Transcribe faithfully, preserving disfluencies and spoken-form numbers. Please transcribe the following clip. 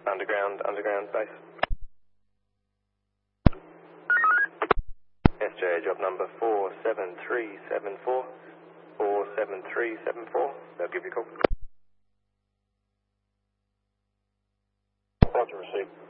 Underground, underground base. S J, job number four seven three seven four. four seven three seven four. They'll give you a call. Roger, received.